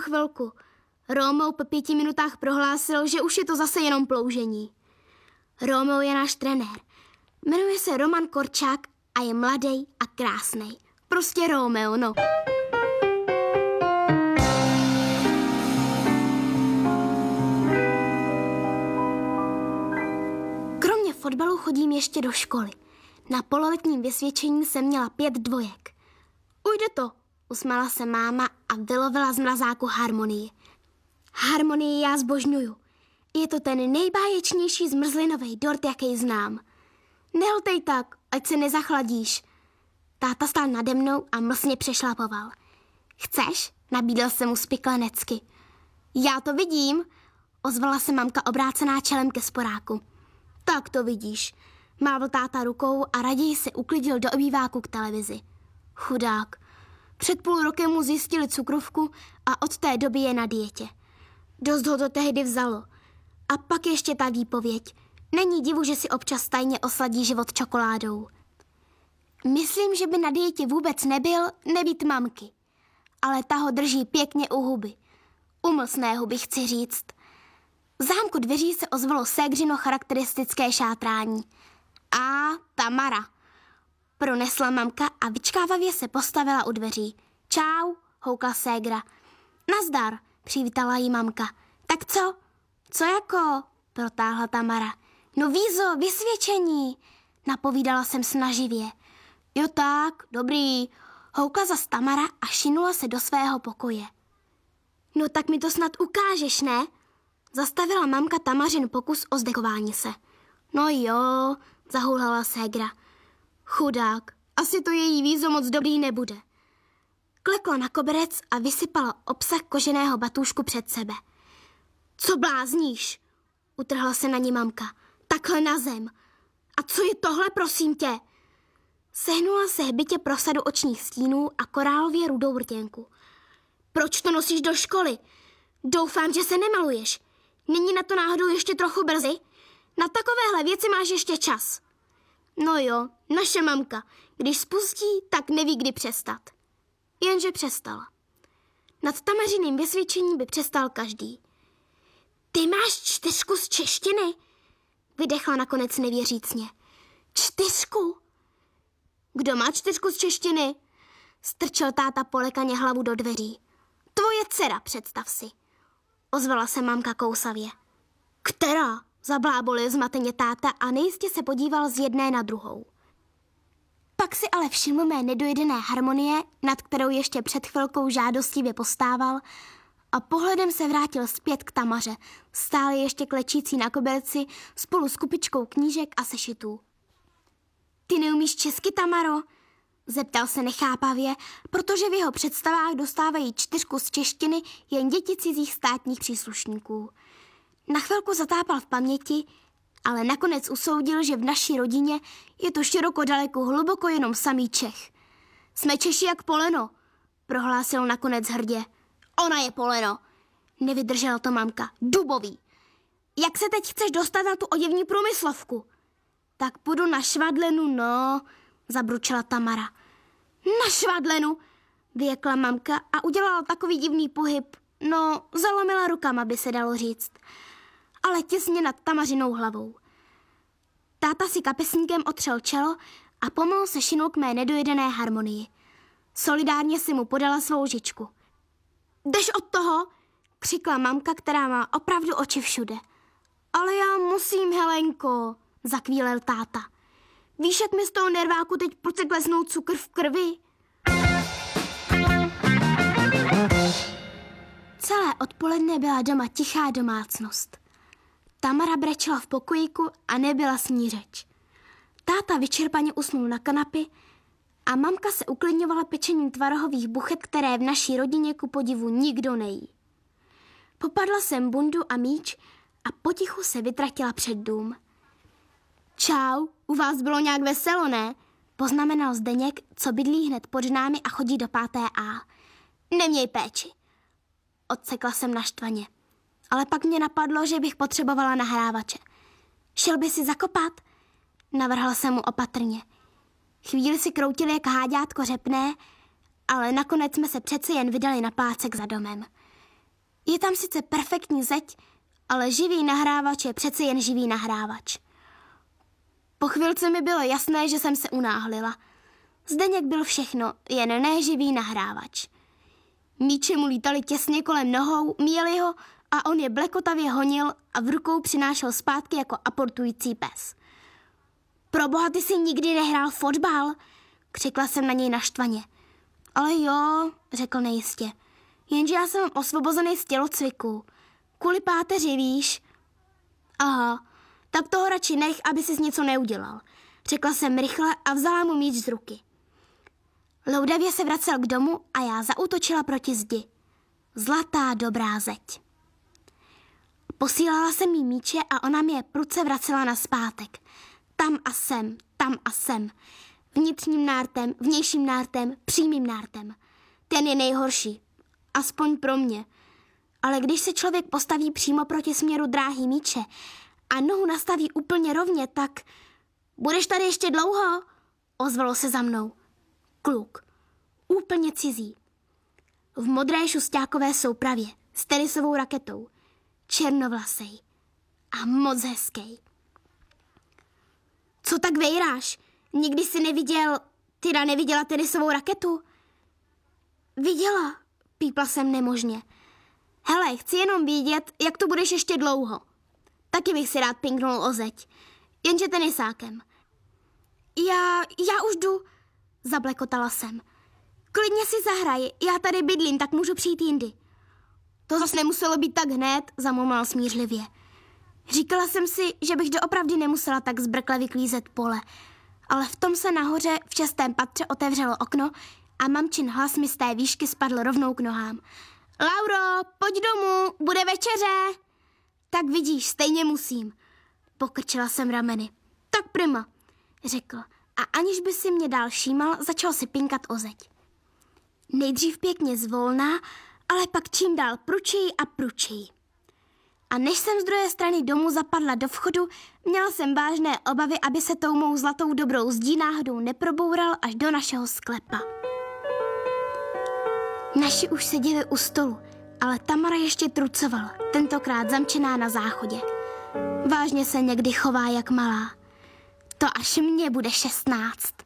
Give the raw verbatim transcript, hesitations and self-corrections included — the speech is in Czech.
chvilku. Romeo po pěti minutách prohlásil, že už je to zase jenom ploužení. Romeo je náš trenér. Jmenuje se Roman Korčák a je mladý a krásnej. Prostě Romeo, no. Kromě fotbalu chodím ještě do školy. Na pololetním vysvědčení jsem měla pět dvojek. Ujde to, usmála se máma a vylovila z mrazáku harmonii. Harmonii já zbožňuju. Je to ten nejbáječnější zmrzlinový dort, jaký znám. Nehltej tak, ať se nezachladíš. Táta stál nade mnou a mlsně přešlapoval. Chceš? Nabídl jsem mu spiklenecky. Já to vidím, ozvala se mamka obrácená čelem ke sporáku. Tak to vidíš, mávl táta rukou a raději se uklidil do obýváku k televizi. Chudák. Před půl rokem mu zjistili cukrovku a od té doby je na dietě. Dost ho to tehdy vzalo. A pak ještě ta výpověď. Není divu, že si občas tajně osladí život čokoládou. Myslím, že by na dietě vůbec nebyl nebýt mamky. Ale ta ho drží pěkně u huby. U mlsné huby, chci říct. V zámku dveří se ozvalo ségřino charakteristické šátrání. A Tamara. Pronesla mamka a vyčkávavě se postavila u dveří. Čau, houkla ségra. Nazdar, přivítala jí mamka. Tak co? Co jako? Protáhla Tamara. No vízo, vysvědčení, napovídala jsem snaživě. Jo tak, dobrý, houkla zas Tamara a šinula se do svého pokoje. No tak mi to snad ukážeš, ne? Zastavila mamka Tamařin pokus o zdekování se. No jo, zahoulala ségra. Chudák, asi to její vízo moc dobrý nebude. Klekla na koberec a vysypala obsah koženého batůžku před sebe. Co blázníš? Utrhla se na ní mamka. Takhle na zem. A co je tohle, prosím tě? Sehnula se hbitě prosadu očních stínů a korálově rudou rtěnku. Proč to nosíš do školy? Doufám, že se nemaluješ. Není na to náhodou ještě trochu brzy? Na takovéhle věci máš ještě čas. No jo, naše mamka. Když spustí, tak neví, kdy přestat. Jenže přestala. Nad Tamařiným vysvědčením by přestal každý. Ty máš čtyřku z češtiny? Vydechla nakonec nevěřícně. Čtyřku? Kdo má čtyřku z češtiny? Strčil táta polekaně hlavu do dveří. Tvoje dcera, představ si. Ozvala se mamka kousavě. Která? Zablábolil zmateně táta a nejistě se podíval z jedné na druhou. Pak si ale všiml mé nedojedené harmonie, nad kterou ještě před chvilkou žádostivě postával, a pohledem se vrátil zpět k Tamaře, stále ještě klečící na koberci spolu s kupičkou knížek a sešitů. Ty neumíš česky, Tamaro? Zeptal se nechápavě, protože v jeho představách dostávají čtyřku z češtiny jen děti cizích státních příslušníků. Na chvilku zatápal v paměti, ale nakonec usoudil, že v naší rodině je to široko daleko hluboko jenom samý Čech. Jsme Češi jak poleno, prohlásil nakonec hrdě. Ona je poleno, nevydržela to mamka, dubový. Jak se teď chceš dostat na tu oděvní průmyslovku? Tak půjdu na švadlenu, no, zabručela Tamara. Na švadlenu, vyjekla mamka a udělala takový divný pohyb. No, zalomila rukama, by se dalo říct. Ale těsně nad Tamařinou hlavou. Táta si kapesníkem otřel čelo a pomalu se šinul k mé nedojedené harmonii. Solidárně si mu podala svou žičku. Jdeš od toho? Křikla mamka, která má opravdu oči všude. Ale já musím, Helenko, zakvílel táta. Víš, jak mi z toho nerváku teď prudce klesnou cukr v krvi? Celé odpoledne byla doma tichá domácnost. Tamara brečela v pokojíku a nebyla s ní řeč. Táta vyčerpaně usnul na kanapě a mamka se uklidňovala pečením tvarohových buchet, které v naší rodině ku podivu nikdo nejí. Popadla jsem bundu a míč a potichu se vytratila před dům. Čau, u vás bylo nějak veselo, ne? Poznamenal Zdeněk, co bydlí hned pod námi a chodí do páté A. Neměj péči. Odsekla jsem naštvaně. Ale pak mě napadlo, že bych potřebovala nahrávače. Šel by si zakopat? Navrhla jsem mu opatrně. Chvíli si kroutili jak háďátko řepné, ale nakonec jsme se přece jen vydali na plácek za domem. Je tam sice perfektní zeď, ale živý nahrávač je přece jen živý nahrávač. Po chvilce mi bylo jasné, že jsem se unáhlila. Zdeněk byl všechno, jen ne živý nahrávač. Míče mu lítali těsně kolem nohou, míjeli ho a on je blekotavě honil a v rukou přinášel zpátky jako aportující pes. Proboha, ty jsi nikdy nehrál fotbal? Křikla jsem na něj naštvaně. Ale jo, řekl nejistě. Jenže já jsem osvobozený z tělocviku. Kvůli páteři, víš? Aha, tak toho radši nech, aby sis něco neudělal. Řekla jsem rychle a vzala mu míč z ruky. Loudavě se vracel k domu a já zaútočila proti zdi. Zlatá dobrá zeď. Posílala jsem jí míče a ona mi je prudce vracela nazpátek. Tam a sem, tam a sem. Vnitřním nártem, vnějším nártem, přímým nártem. Ten je nejhorší. Aspoň pro mě. Ale když se člověk postaví přímo proti směru dráhy míče a nohu nastaví úplně rovně, tak... Budeš tady ještě dlouho? Ozvalo se za mnou. Kluk. Úplně cizí. V modré šustákové soupravě s tenisovou raketou. Černovlasej. A moc hezký. Co tak vejráš? Nikdy jsi neviděl... Teda neviděla tenisovou raketu? Viděla, pípla jsem nemožně. Hele, chci jenom vědět, jak to budeš ještě dlouho. Taky bych si rád pinknul o zeď. Jenže tenisákem. Já, já už jdu, zablekotala jsem. Klidně si zahraj, já tady bydlím, tak můžu přijít jindy. To zas nemuselo být tak hned, zamumlal smířlivě. Říkala jsem si, že bych doopravdy nemusela tak zbrkle vyklízet pole, ale v tom se nahoře v šestém patře otevřelo okno a mamčin hlas mi z té výšky spadl rovnou k nohám. Lauro, pojď domů, bude večeře. Tak vidíš, stejně musím. Pokrčila jsem rameny. Tak prima, řekl a aniž by si mě dál všímal, začal si pinkat o zeď. Nejdřív pěkně zvolná, ale pak čím dál pručeji a pručeji. A než jsem z druhé strany domu zapadla do vchodu, měla jsem vážné obavy, aby se tou mou zlatou dobrou zdí náhodou neproboural až do našeho sklepa. Naši už seděli u stolu, ale Tamara ještě trucovala, tentokrát zamčená na záchodě. Vážně se někdy chová jak malá. To až mně bude šestnáct.